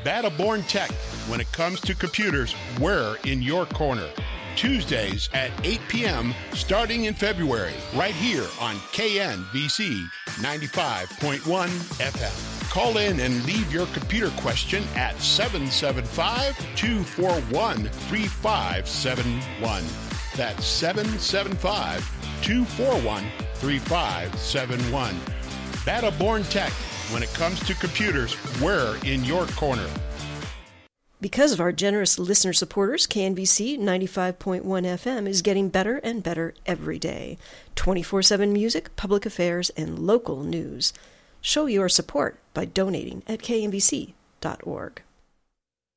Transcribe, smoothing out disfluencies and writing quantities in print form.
Battleborn Tech. When it comes to computers, we're in your corner. Tuesdays at 8 p.m. starting in February, right here on KNVC 95.1 FM. Call in and leave your computer question at 775-241-3571. That's 775-241-3571. Battleborn Tech. When it comes to computers, we're in your corner. Because of our generous listener supporters, KNVC 95.1 FM is getting better and better every day. 24/7 music, public affairs, and local news. Show your support by donating at knvc.org.